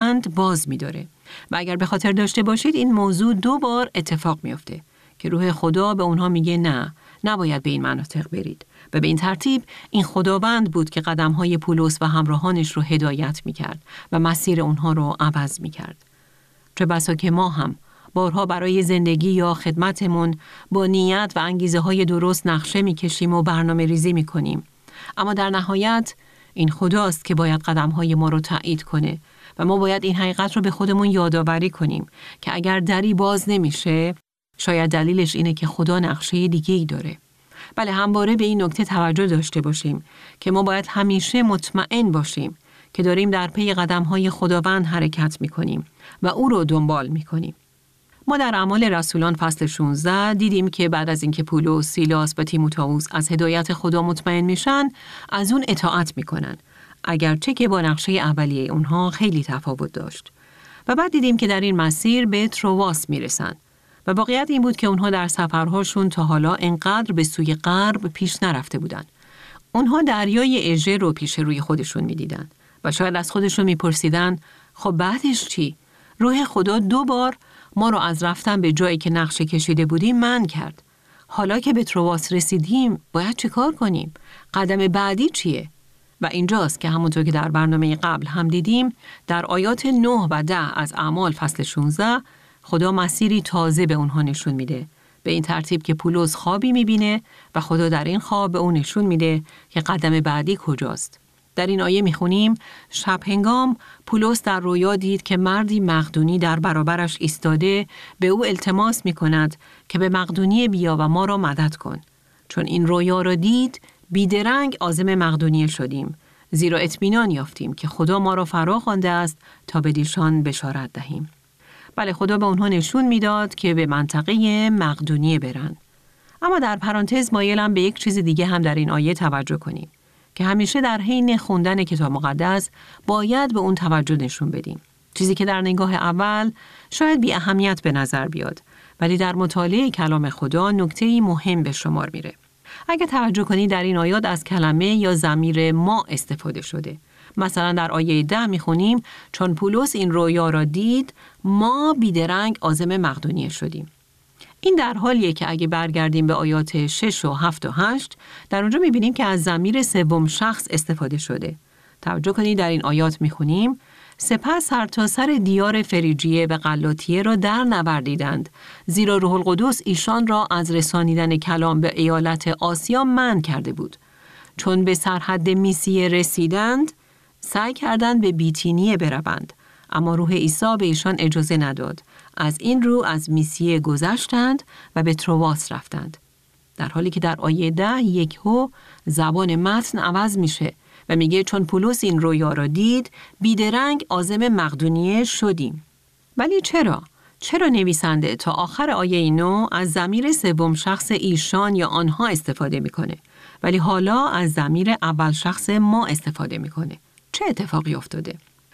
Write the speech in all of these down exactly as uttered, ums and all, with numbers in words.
خداوند باز می‌داره. و اگر به خاطر داشته باشید این موضوع دو بار اتفاق میفته که روح خدا به اونها میگه نه، نباید به این مناطق برید. و به این ترتیب این خداوند بود که قدم‌های پولس و همراهانش رو هدایت می‌کرد و مسیر اونها رو عوض می‌کرد. چه بسا که ما هم بارها برای زندگی یا خدمتمون با نیت و انگیزه‌های درست نقشه می‌کشیم و برنامه ریزی می‌کنیم. اما در نهایت این خداست که باید قدم‌های ما رو تایید کنه و ما باید این حقیقت رو به خودمون یادآوری کنیم که اگر دری باز نمیشه، شاید دلیلش اینه که خدا نقشه دیگه‌ای داره. بله، همواره به این نکته توجه داشته باشیم که ما باید همیشه مطمئن باشیم که داریم در پی قدم‌های خداوند حرکت می‌کنیم و او رو دنبال می‌کنیم. ما در اعمال رسولان فصل شانزده دیدیم که بعد از اینکه پولس، سیلاس و تیموتائوس از هدایت خدا مطمئن میشن، از اون اطاعت میکنن، اگرچه که با نقشه اولیه اونها خیلی تفاوت داشت. و بعد دیدیم که در این مسیر به ترواس میرسن و واقعیت این بود که اونها در سفرهاشون تا حالا انقدر به سوی غرب پیش نرفته بودن. اونها دریای اژه رو پیش روی خودشون میدیدن و شاید از خودشون میپرسیدن خب بعدش چی؟ روح خدا دو بار ما رو از رفتن به جایی که نقشه کشیده بودیم منع کرد. حالا که به ترواس رسیدیم باید چه کار کنیم؟ قدم بعدی چیه؟ و اینجاست که همونطور که در برنامه قبل هم دیدیم، در آیات نه و ده از اعمال فصل شانزده خدا مسیری تازه به اونها نشون میده. به این ترتیب که پولس خوابی میبینه و خدا در این خواب به اون نشون میده که قدم بعدی کجاست. در این آیه میخونیم شب هنگام پولس در رویا دید که مردی مقدونی در برابرش ایستاده به او التماس میکند که به مقدونیه بیا و ما را مدد کن. چون این رویا را دید بیدرنگ عازم مقدونیه شدیم، زیرا اطمینان یافتیم که خدا ما را فرا خوانده است تا به دیشان بشارت دهیم. بله، خدا به اونها نشون میداد که به منطقه مقدونیه برن. اما در پرانتز مایلم به یک چیز دیگه هم در این آیه توجه کنیم که همیشه در حین خوندن کتاب مقدس باید به اون توجه نشون بدیم. چیزی که در نگاه اول شاید بی اهمیت به نظر بیاد، ولی در مطالعه کلام خدا نکته‌ای مهم به شمار میره. اگه توجه کنید در این آیات از کلمه یا ضمیر ما استفاده شده. مثلا در آیه ده میخونیم چون پولس این رویا را دید ما بیدرنگ عازم مقدونیه شدیم. این در حالیه که اگه برگردیم به آیات شش و هفت و هشت در اونجا میبینیم که از ضمیر سوم شخص استفاده شده. توجه کنید در این آیات میخونیم سپس هر تا سر دیار فریجیه و غلاطیه را در نوردیدند، زیرا روح القدس ایشان را از رسانیدن کلام به ایالت آسیا منع کرده بود. چون به سرحد میسیه رسیدند سعی کردند به بیتینیه بروند، اما روح عیسی به ایشان اجازه نداد. از این رو از میسیه گذشتند و به ترواس رفتند. در حالی که در آیه ده یک هو زبان متن عوض میشه و میگه چون پولس این رویا را دید بیدرنگ عازم مقدونیه شدیم. ولی چرا؟ چرا نویسنده تا آخر آیه نو از ضمیر سوم شخص ایشان یا آنها استفاده میکنه ولی حالا از ضمیر اول شخص ما استفاده میکنه؟ چه اتفاقی افتاده؟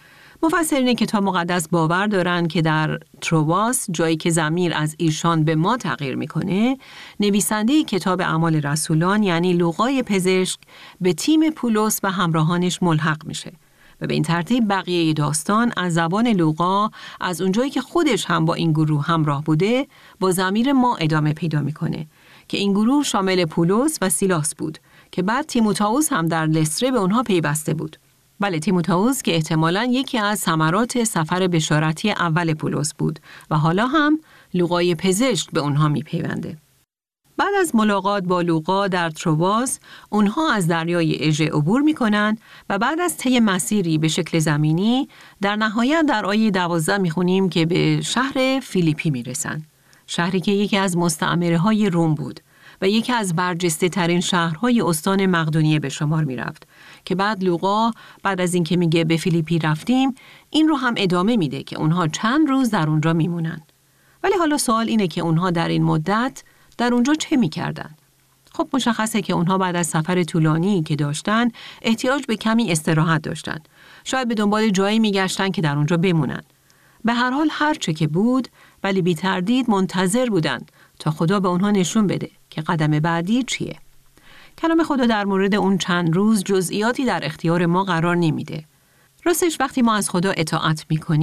مفسرین کتاب مقدس باور دارند که در ترواس، جایی که ضمیر از ایشان به ما تغییر میکنه، نویسنده کتاب اعمال رسولان یعنی لوقای پزشک به تیم پولس و همراهانش ملحق میشه و به این ترتیب بقیه داستان از زبان لوقا از اونجایی که خودش هم با این گروه همراه بوده با ضمیر ما ادامه پیدا میکنه که این گروه شامل پولس و سیلاس بود که بعد تیموتائوس هم در لستره به اونها پیوسته بود. بله، تیموتائوس که احتمالاً یکی از ثمرات سفر بشارتی اول پولس بود و حالا هم لوقای پزشک به اونها میپیونده. بعد از ملاقات با لوقا در ترواس، اونها از دریای اژه عبور میکنن و بعد از طی مسیری به شکل زمینی، در نهایت در آیه دوازده میخونیم که به شهر فیلیپی میرسن. شهری که یکی از مستعمره های روم بود و یکی از برجسته ترین شهرهای استان مقدونیه به شمار می رفت که بعد لوقا بعد از اینکه میگه به فیلیپی رفتیم این رو هم ادامه میده که اونها چند روز در اونجا میمونن. ولی حالا سوال اینه که اونها در این مدت در اونجا چه میکردن؟ خب مشخصه که اونها بعد از سفر طولانی که داشتن احتیاج به کمی استراحت داشتن. شاید به دنبال جایی میگشتن که در اونجا بمونن. به هر حال هر چه که بود ولی بی تردید منتظر بودن تا خدا به اونها نشون بده که قدم بعدی چیه. کلام خدا در مورد اون چند روز جزئیاتی در اختیار ما قرار نمیده. راستش وقتی ما از خدا اطاعت میکنیم